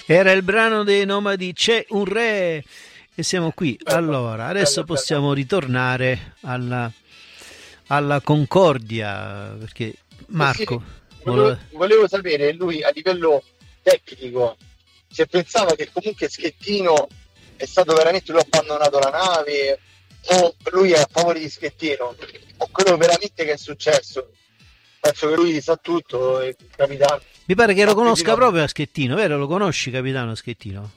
Era il brano dei Nomadi, C'è un re, e siamo qui. Bello, Allora, adesso bello, bello. possiamo ritornare alla Concordia, perché Eh sì, Marco volevo sapere, lui a livello tecnico, se pensava che comunque Schettino è stato veramente, lui ha abbandonato la nave, o lui è a favore di Schettino, o quello veramente che è successo. Penso che lui sa tutto, il capitano. mi pare che lo Ha più di conosca nome. proprio a Schettino, vero? Lo conosci, capitano Schettino?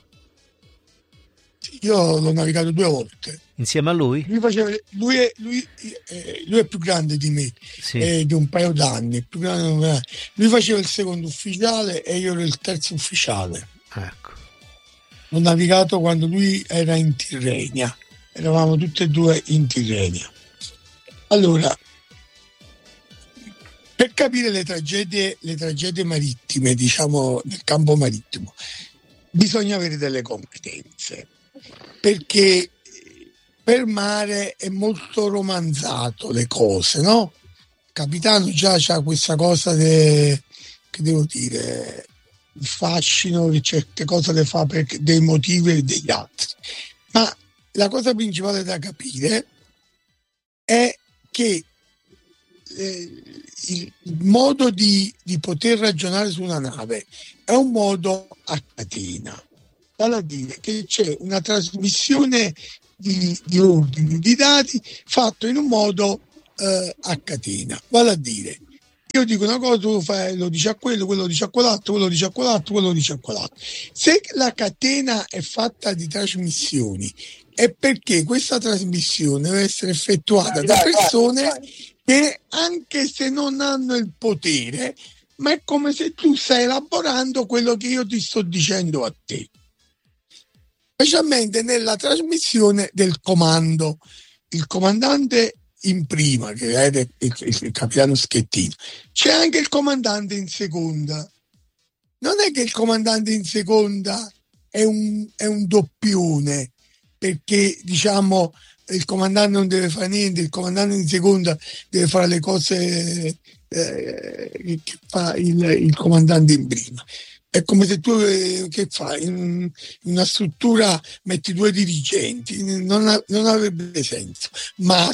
Io l'ho navigato 2 volte. Insieme a lui? Lui è più grande di me, Sì. di un paio d'anni. Più grande di me. Lui faceva il secondo ufficiale e io ero il terzo ufficiale. Ecco. L'ho navigato quando lui era in Tirrenia. Eravamo tutti e due in Tirrenia. Allora, per capire le tragedie marittime, diciamo, nel campo marittimo, bisogna avere delle competenze, perché per mare è molto romanzato le cose, no? Il capitano già c'ha questa cosa che devo dire, il fascino che certe cose le fa per dei motivi e degli altri. Ma la cosa principale da capire è che il modo di poter ragionare su una nave è un modo a catena, vale a dire che c'è una trasmissione di ordini, di dati fatto in un modo a catena, vale a dire io dico una cosa, tu lo dici a quello lo dice a quell'altro, quello lo dice a quell'altro, quello lo dice a quell'altro. Se la catena è fatta di trasmissioni è perché questa trasmissione deve essere effettuata da persone che anche se non hanno il potere, ma è come se tu stai elaborando quello che io ti sto dicendo a te, specialmente nella trasmissione del comando. Il comandante in prima, che è il capitano Schettino, c'è anche il comandante in seconda. Non è che il comandante in seconda è un doppione, perché diciamo il comandante non deve fare niente, il comandante in seconda deve fare le cose che fa il comandante in prima. È come se tu che fai in una struttura metti 2 dirigenti, non avrebbe senso, ma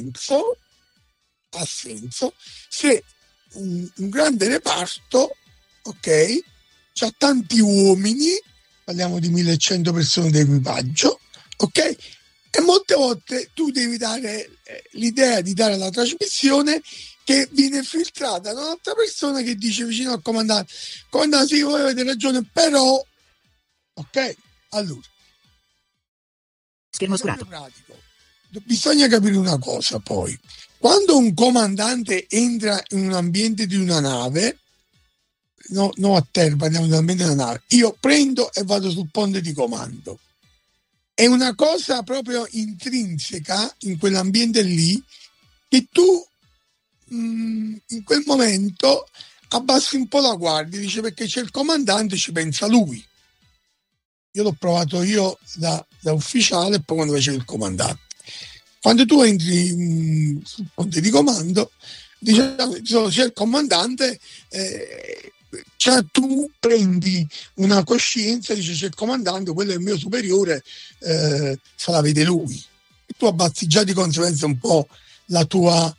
ha senso se un grande reparto, ok, c'ha tanti uomini, parliamo di 1100 persone di equipaggio, ok, e molte volte tu devi dare l'idea di dare la trasmissione che viene filtrata da un'altra persona che dice vicino al comandante: comandante, sì, voi avete ragione, però, ok, allora, Schermo oscurato. pratico. Bisogna capire una cosa poi: quando un comandante entra in un ambiente di una nave, no a terra, parliamo dell'ambiente della nave, io prendo e vado sul ponte di comando. È una cosa proprio intrinseca in quell'ambiente lì, che tu in quel momento abbassi un po' la guardia, dice, perché c'è il comandante, ci pensa lui. Io l'ho provato io da ufficiale e poi quando facevo il comandante. Quando tu entri sul ponte di comando, diciamo, c'è il comandante, cioè tu prendi una coscienza, dice c'è il comandante, quello è il mio superiore, se la vede lui. E tu abbassi già di conseguenza un po' la tua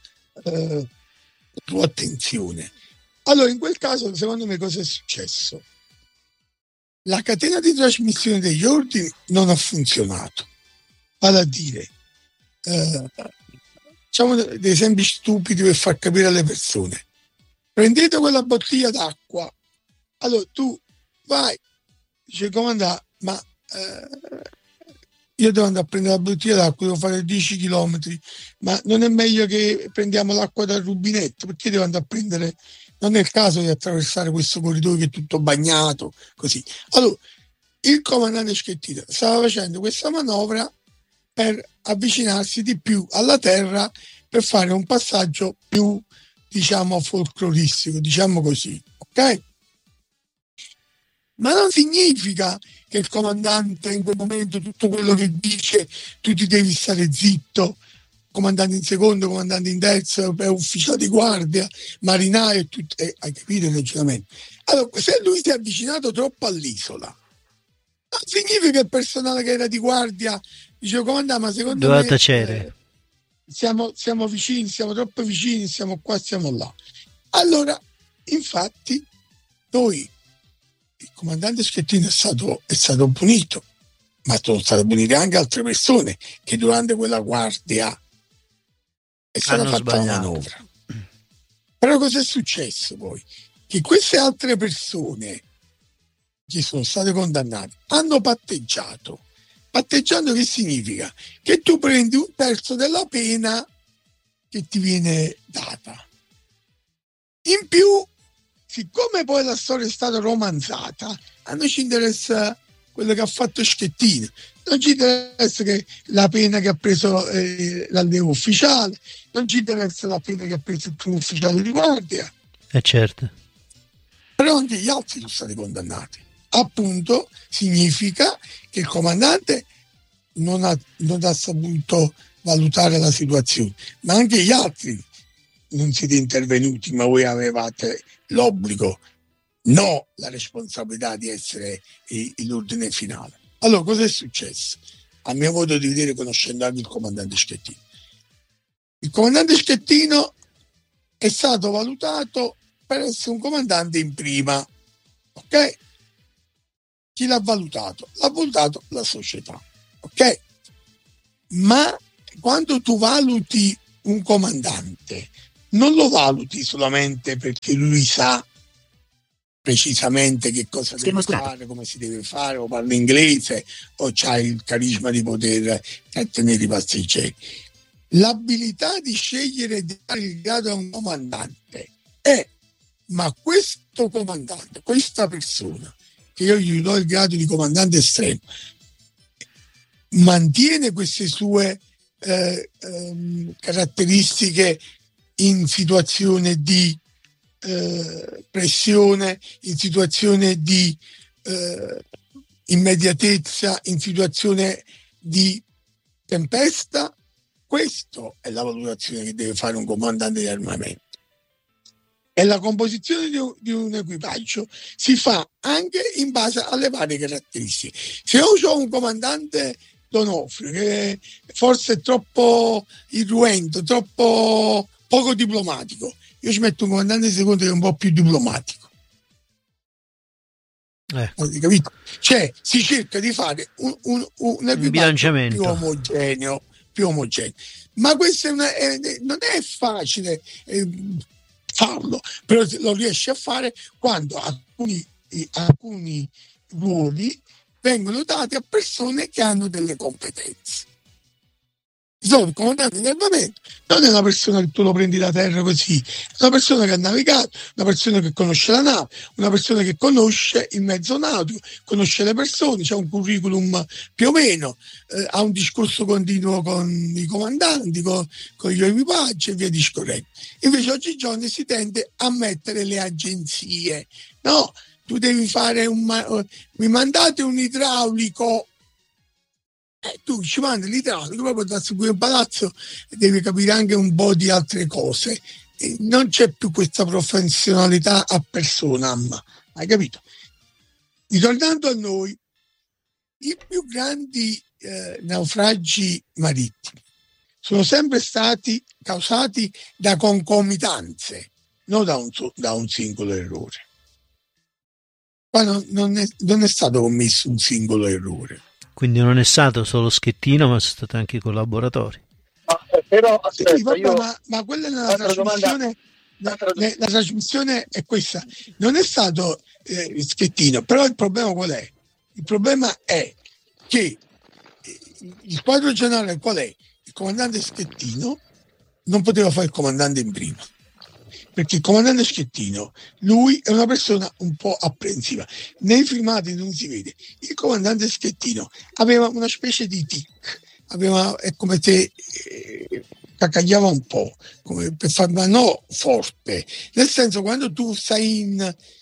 attenzione. Allora, in quel caso, secondo me, cosa è successo? La catena di trasmissione degli ordini non ha funzionato. Vale a dire, facciamo dei esempi stupidi per far capire alle persone. Prendete quella bottiglia d'acqua, allora tu vai, dice comandante, ma io devo andare a prendere la bottiglia d'acqua, devo fare 10 chilometri, ma non è meglio che prendiamo l'acqua dal rubinetto? Perché devo andare a prendere? Non è il caso di attraversare questo corridoio che è tutto bagnato, così. Allora, il comandante Schettino stava facendo questa manovra per avvicinarsi di più alla terra, per fare un passaggio più, diciamo, folcloristico, diciamo così, ok? Ma non significa che il comandante in quel momento tutto quello che dice tu ti devi stare zitto, comandante in secondo, comandante in terzo, ufficiale di guardia, marinaio, hai capito il ragionamento? Allora, se lui si è avvicinato troppo all'isola, significa che il personale che era di guardia dice comandante, ma secondo doveva me tacere. siamo vicini, siamo troppo vicini, siamo qua, siamo là. Allora, infatti, il comandante Schettino è stato punito, ma sono state punite anche altre persone che durante quella guardia è stata Hanno fatta la sbagliato. manovra. Però cosa è successo poi? Che queste altre persone che sono state condannate hanno patteggiato. Patteggiando che significa? Che tu prendi un terzo della pena che ti viene data. In più, siccome poi la storia è stata romanzata, a noi ci interessa quello che ha fatto Schettino, non ci interessa che la pena che ha preso l'allievo ufficiale, non ci interessa la pena che ha preso il primo ufficiale di guardia. Certo. Però anche gli altri sono stati condannati. Appunto, significa che il comandante non ha saputo valutare la situazione, ma anche gli altri non siete intervenuti, ma voi avevate l'obbligo, no la responsabilità di essere l'ordine finale. Allora, cosa è successo? A mio modo di vedere, conoscendo anche il comandante Schettino. Il comandante Schettino è stato valutato per essere un comandante in prima, ok? Chi l'ha valutato? L'ha valutato la società, ok? Ma quando tu valuti un comandante, non lo valuti solamente perché lui sa precisamente che cosa deve fare, come si deve fare, o parla inglese, o c'ha il carisma di poter trattenere i passeggeri. L'abilità di scegliere di dare il grado a un comandante è, ma questo comandante, questa persona, che io gli do il grado di comandante estremo, mantiene queste sue caratteristiche in situazione di pressione, in situazione di immediatezza, in situazione di tempesta. Questa è la valutazione che deve fare un comandante di armamento. E la composizione di un equipaggio si fa anche in base alle varie caratteristiche. Se io ho un comandante Donofrio che forse è troppo irruento, troppo poco diplomatico, io ci metto un comandante secondo che è un po' più diplomatico. Avete capito? Cioè si cerca di fare un bilanciamento più omogeneo. Ma questo non è facile farlo, però lo riesce a fare quando alcuni ruoli vengono dati a persone che hanno delle competenze. Il comandante di armamento non è una persona che tu lo prendi da terra così, è una persona che ha navigato, una persona che conosce la nave, una persona che conosce il mezzo nautico, conosce le persone, c'ha un curriculum più o meno, ha un discorso continuo con i comandanti, con gli equipaggi e via discorrendo. Invece oggigiorno si tende a mettere le agenzie. No, tu devi fare mi mandate un idraulico. Tu ci mandi l'idraulico, poi da seguire il palazzo devi capire anche un po' di altre cose. E non c'è più questa professionalità a personam, hai capito? Ritornando a noi, i più grandi naufragi marittimi sono sempre stati causati da concomitanze, non da un singolo errore. Qua non è stato commesso un singolo errore. Quindi non è stato solo Schettino, ma sono stati anche i collaboratori. Però aspetta, sì, vabbè, ma quella è la trasmissione. La trasmissione è questa. Non è stato Schettino, però il problema qual è? Il problema è che il quadro generale qual è? Il comandante Schettino non poteva fare il comandante in prima. Perché il comandante Schettino, lui è una persona un po' apprensiva. Nei filmati non si vede. Il comandante Schettino aveva una specie di tic, è come se caccagliava un po', come per fare, ma no forte. Nel senso, quando tu stai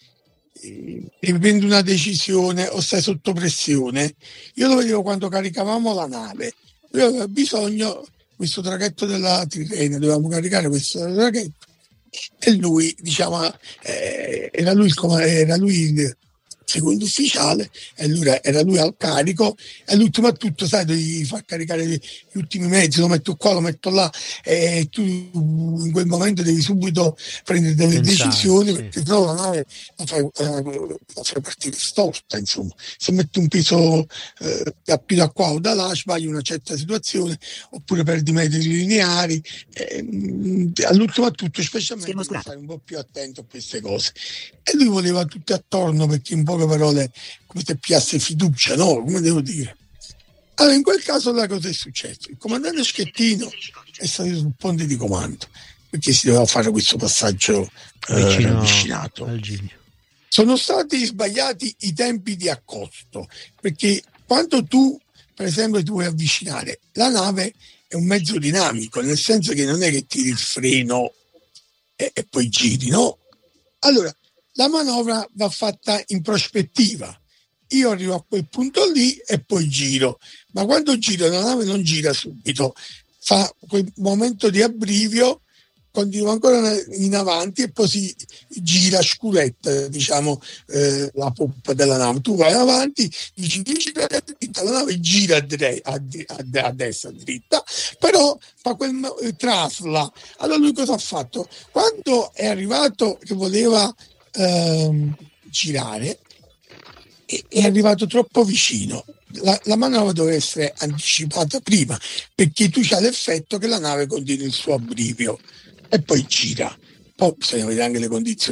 devi prendere una decisione o stai sotto pressione, io lo vedevo quando caricavamo la nave, io avevo bisogno, questo traghetto della Tirrenia, dovevamo caricare questo traghetto, e lui, diciamo, era lui secondo ufficiale, e era lui al carico, e l'ultimo a tutto, sai, devi far caricare gli ultimi mezzi, lo metto qua, lo metto là, e tu in quel momento devi subito prendere delle decisioni, perché sennò la nave la fai partire storta, insomma. Se metti un peso più da qua o da là, sbagli una certa situazione, oppure perdi metri lineari, all'ultimo a tutto, specialmente devi stare un po' più attento a queste cose. E lui voleva tutto attorno, perché in poche parole come se piasse fiducia, no? Come devo dire? Allora in quel caso la cosa è successo, il comandante Schettino è salito sul ponte di comando perché si doveva fare questo passaggio ravvicinato. Sono stati sbagliati i tempi di accosto, perché quando tu per esempio ti vuoi avvicinare, la nave è un mezzo dinamico, nel senso che non è che tiri il freno e poi giri, no? Allora la manovra va fatta in prospettiva. Io arrivo a quel punto lì e poi giro, ma quando giro la nave non gira subito, fa quel momento di abbrivio, continua ancora in avanti e poi si gira scuretta, diciamo, la poppa della nave. Tu vai avanti, dici 10 gradi a dritta, la nave gira a destra dritta, però fa quel trasla. Allora lui cosa ha fatto? Quando è arrivato che voleva girare, è arrivato troppo vicino. La manovra deve essere anticipata prima, perché tu c'hai l'effetto che la nave continui il suo abbrivio e poi gira. Poi bisogna vedere anche le condizioni